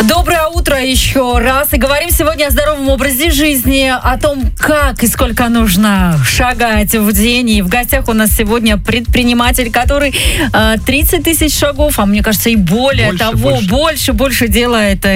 Доброе утро еще раз. И говорим сегодня о здоровом образе жизни, о том, как и сколько нужно шагать в день. И в гостях у нас сегодня предприниматель, который 30 тысяч шагов, а мне кажется, и более того, больше делает.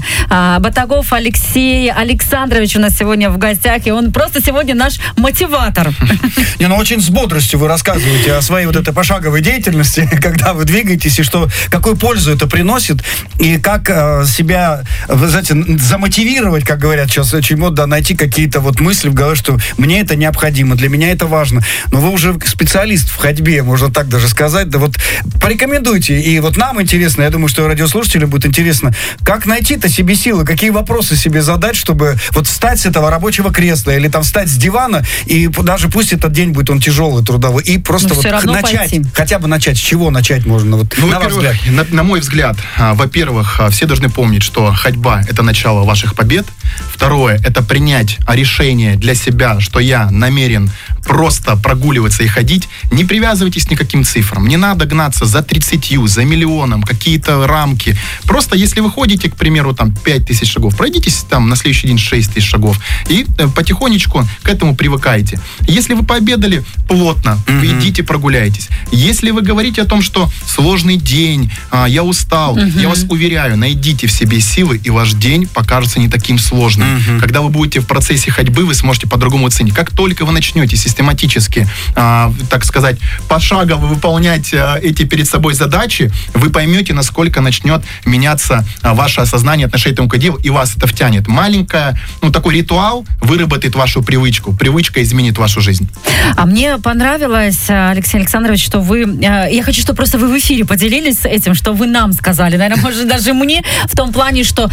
Батагов Алексей Александрович у нас сегодня в гостях, и он просто сегодня наш мотиватор. Очень с бодростью вы рассказываете о своей вот этой пошаговой деятельности, когда вы двигаетесь, и какую пользу это приносит, и как себя, вы знаете, замотивировать, как говорят сейчас, найти какие-то мысли в голове, что мне это необходимо, для меня это важно. Но вы уже специалист в ходьбе, можно так даже сказать. Да порекомендуйте. И нам интересно, я думаю, что радиослушателям будет интересно, как найти-то себе силы, какие вопросы себе задать, чтобы встать с этого рабочего кресла или встать с дивана, и даже пусть этот день будет он тяжелый, трудовой, и просто начать, хотя бы начать. С чего начать можно, на ваш взгляд? На мой взгляд, во-первых, все должны помнить, что ходьба – это начало ваших побед. Второе – это принять решение для себя, что я намерен просто прогуливаться и ходить. Не привязывайтесь ни к каким цифрам. Не надо гнаться за 30, за миллионом, какие-то рамки. Просто если вы ходите, к примеру, 5 тысяч шагов, пройдитесь на следующий день 6 тысяч шагов и потихонечку к этому привыкайте. Если вы пообедали плотно, вы идите прогуляйтесь. Если вы говорите о том, что сложный день, я устал, я вас уверяю, найдите в себе силы, и ваш день покажется не таким сложным. Когда вы будете в процессе ходьбы, вы сможете по-другому оценить. Как только вы начнете систематически, так сказать, пошагово выполнять эти перед собой задачи, вы поймете, насколько начнет меняться ваше осознание отношения к этому делу, и вас это втянет. Маленькая, такой ритуал выработает вашу привычку. Привычка изменит вашу жизнь. А мне понравилось, Алексей Александрович, что вы... Я хочу, чтобы просто вы в эфире поделились этим, что вы нам сказали. Наверное, может, даже мне, в том плане, что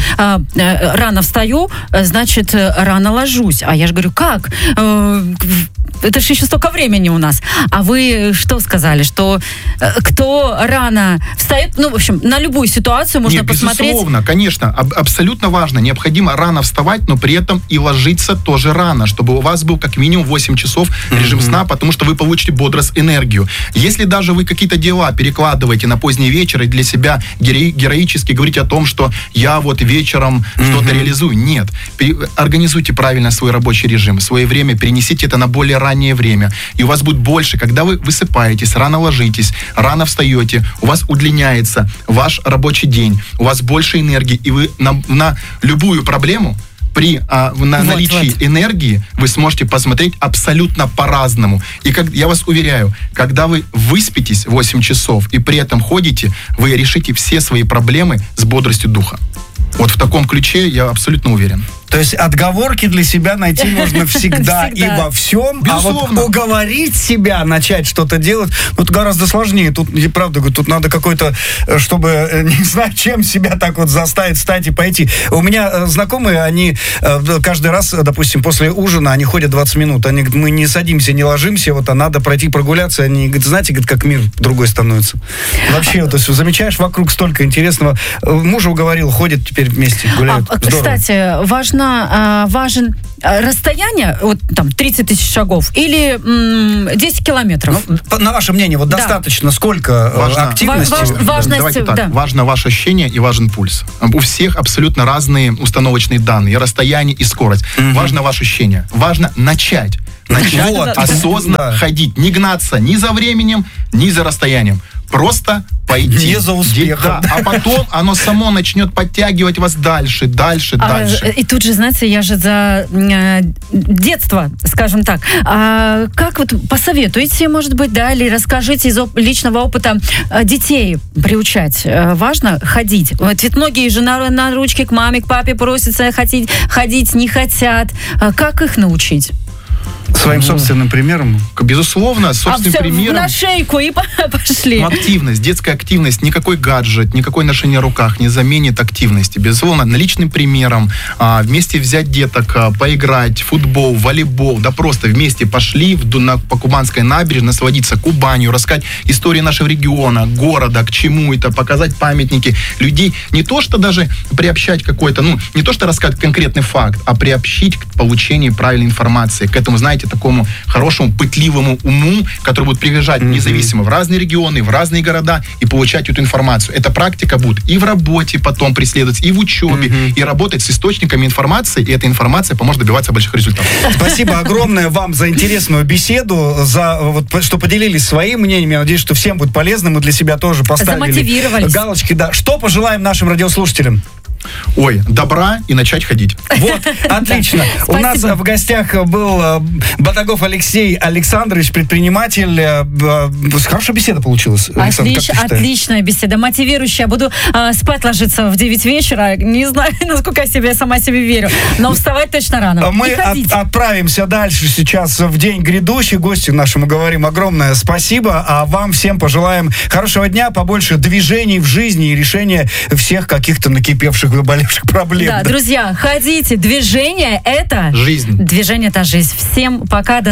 рано встаю, значит, рано ложусь. А я же говорю, как? Это же еще столько времени у нас. А вы что сказали? Что кто рано встает, в общем, на любую ситуацию можно посмотреть. Безусловно, конечно, абсолютно важно. Необходимо рано вставать, но при этом и ложиться тоже рано, чтобы у вас был как минимум 8 часов режим сна, потому что вы получите бодрость, энергию. Если даже вы какие-то дела перекладываете на поздний вечер и для себя героически говорите о том, что я вечером что-то реализую, нет. Организуйте правильно свой рабочий режим, свое время, перенесите это на более раннее время, и у вас будет больше, когда вы высыпаетесь, рано ложитесь, рано встаете, у вас удлиняется ваш рабочий день, у вас больше энергии, и вы на любую проблему при наличии энергии вы сможете посмотреть абсолютно по-разному. И я вас уверяю, когда вы выспитесь 8 часов и при этом ходите, вы решите все свои проблемы с бодростью духа. В таком ключе я абсолютно уверен. То есть отговорки для себя найти можно всегда и во всем. Безусловно. А уговорить себя начать что-то делать, гораздо сложнее. Тут, правда, тут надо какой-то, чтобы, не знаю, чем себя так заставить встать и пойти. У меня знакомые, они каждый раз, допустим, после ужина, они ходят 20 минут. Они говорят, мы не садимся, не ложимся, а надо пройти прогуляться. Они говорят, знаете, как мир другой становится. Вообще, то есть замечаешь вокруг столько интересного. Мужа уговорил, ходят теперь вместе, гуляют. Кстати, важен расстояние, 30 тысяч шагов или 10 километров? На ваше мнение, достаточно сколько активности? Давайте так, важно ваше ощущение и важен пульс. У всех абсолютно разные установочные данные, и расстояние, и скорость. Важно ваше ощущение. Важно начать осознанно ходить. Не гнаться ни за временем, ни за расстоянием. Просто пойти. Не за успехом. А потом оно само начнет подтягивать вас дальше. И тут же, знаете, я же за детство, скажем так. Как посоветуете, может быть, или расскажите из личного опыта детей приучать? Важно ходить. Ведь многие же на ручки к маме, к папе просятся ходить не хотят. Как их научить? Своим собственным примером? Безусловно, собственным примером. На шейку и пошли. Активность, детская активность, никакой гаджет, никакой ношение в руках не заменит активности. Безусловно, личным примером, вместе взять деток, поиграть, футбол, волейбол, просто вместе пошли по Кубанской набережной, насладиться Кубанью, рассказать истории нашего региона, города, к чему это, показать памятники людей. Не то, что даже приобщать какой-то, не то, что рассказать конкретный факт, а приобщить к получению правильной информации, к этому, знаете, понимаете, такому хорошему, пытливому уму, который будет приезжать независимо в разные регионы, в разные города и получать эту информацию. Эта практика будет и в работе потом преследовать, и в учебе, и работать с источниками информации, и эта информация поможет добиваться больших результатов. Спасибо огромное вам за интересную беседу, за вот, что поделились своим мнением. Я надеюсь, что всем будет полезно. Мы для себя тоже поставили галочки. Да. Что пожелаем нашим радиослушателям? Ой, добра и начать ходить. Вот, отлично. У нас в гостях был Батагов Алексей Александрович, предприниматель. Хорошая беседа получилась. Отличная беседа, мотивирующая. Буду спать ложиться в 9 вечера. Не знаю, насколько я сама себе верю. Но вставать точно рано. Мы отправимся дальше сейчас в день грядущий. Гостю нашему говорим огромное спасибо. А вам всем пожелаем хорошего дня, побольше движений в жизни и решения всех каких-то накипевших выболевших проблем. Да, друзья, ходите. Движение — это... Жизнь. Движение — это жизнь. Всем пока.